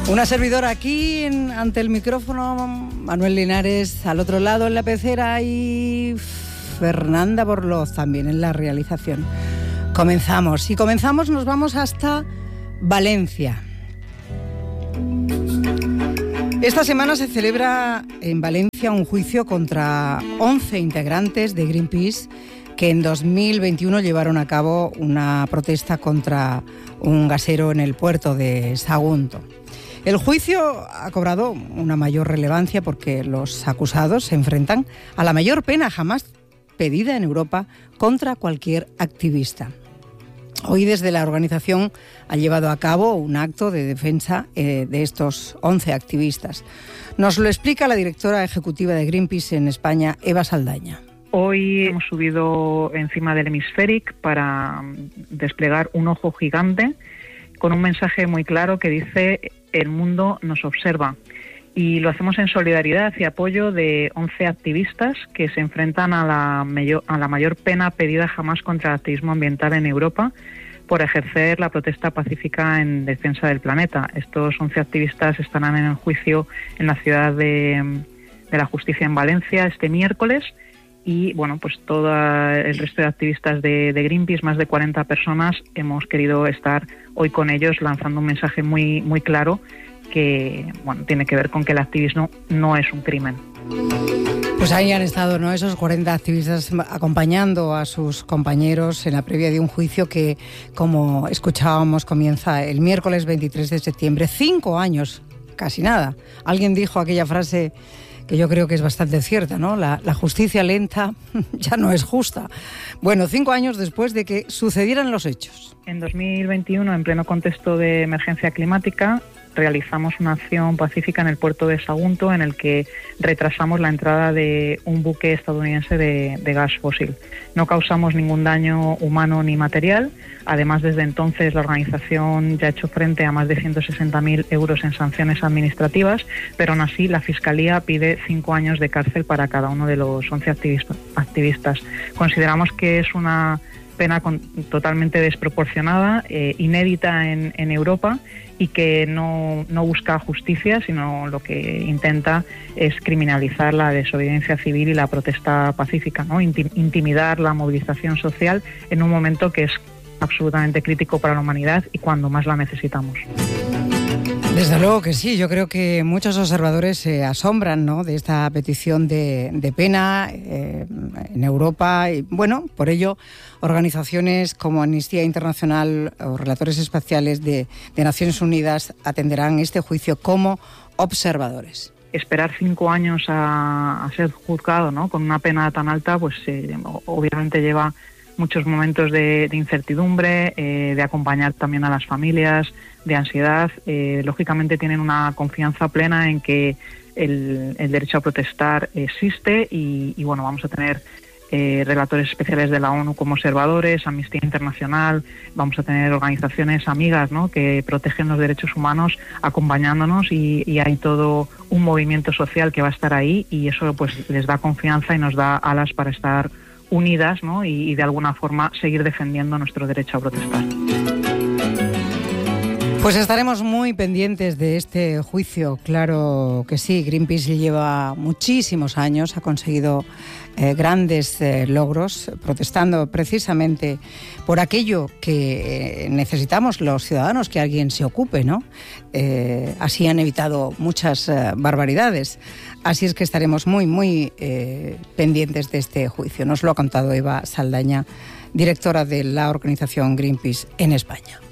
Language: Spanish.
Una servidora aquí ante el micrófono, Manuel Linares al otro lado en la pecera y Fernanda Borloz también en la realización. Comenzamos nos vamos hasta Valencia. Esta semana se celebra en Valencia un juicio contra 11 integrantes de Greenpeace que en 2021 llevaron a cabo una protesta contra un gasero en el puerto de Sagunto. El juicio ha cobrado una mayor relevancia porque los acusados se enfrentan a la mayor pena jamás pedida en Europa contra cualquier activista. Hoy desde la organización ha llevado a cabo un acto de defensa de estos 11 activistas. Nos lo explica la directora ejecutiva de Greenpeace en España, Eva Saldaña. Hoy hemos subido encima del Hemisféric para desplegar un ojo gigante con un mensaje muy claro que dice: el mundo nos observa. Y lo hacemos en solidaridad y apoyo de 11 activistas que se enfrentan a la mayor pena pedida jamás contra el activismo ambiental en Europa por ejercer la protesta pacífica en defensa del planeta. Estos 11 activistas estarán en el juicio en la ciudad de la Justicia en Valencia este miércoles. Y bueno, pues todo el resto de activistas de Greenpeace, más de 40 personas, hemos querido estar hoy con ellos lanzando un mensaje muy, muy claro que tiene que ver con que el activismo no es un crimen. Pues ahí han estado, ¿no?, esos 40 activistas acompañando a sus compañeros en la previa de un juicio que, como escuchábamos, comienza el miércoles 23 de septiembre. 5 años, casi nada. Alguien dijo aquella frase que yo creo que es bastante cierta, ¿no? La justicia lenta ya no es justa. Bueno, 5 años después de que sucedieran los hechos. En 2021, en pleno contexto de emergencia climática, realizamos una acción pacífica en el puerto de Sagunto en el que retrasamos la entrada de un buque estadounidense de gas fósil. No causamos ningún daño humano ni material. Además, desde entonces la organización ya ha hecho frente a más de 160.000 euros en sanciones administrativas, pero aún así la Fiscalía pide 5 años de cárcel para cada uno de los 11 activistas. Consideramos que es una pena totalmente desproporcionada, inédita en Europa, y que no busca justicia, sino lo que intenta es criminalizar la desobediencia civil y la protesta pacífica, ¿no? Intimidar la movilización social en un momento que es absolutamente crítico para la humanidad y cuando más la necesitamos. Desde luego que sí, yo creo que muchos observadores se asombran, ¿no?, de esta petición de pena en Europa y, bueno, por ello organizaciones como Amnistía Internacional o relatores especiales de Naciones Unidas atenderán este juicio como observadores. Esperar 5 años a ser juzgado, ¿no?, con una pena tan alta, pues obviamente lleva muchos momentos de incertidumbre, de acompañar también a las familias, de ansiedad. Lógicamente tienen una confianza plena en que el derecho a protestar existe y vamos a tener relatores especiales de la ONU como observadores, Amnistía Internacional, vamos a tener organizaciones amigas, ¿no?, que protegen los derechos humanos acompañándonos y hay todo un movimiento social que va a estar ahí y eso pues les da confianza y nos da alas para estar unidas, ¿no?, y de alguna forma seguir defendiendo nuestro derecho a protestar. Pues estaremos muy pendientes de este juicio, claro que sí. Greenpeace lleva muchísimos años, ha conseguido grandes logros, protestando precisamente por aquello que necesitamos los ciudadanos, que alguien se ocupe, ¿no? Así han evitado muchas barbaridades. Así es que estaremos muy, muy pendientes de este juicio. Nos lo ha contado Eva Saldaña, directora de la organización Greenpeace en España.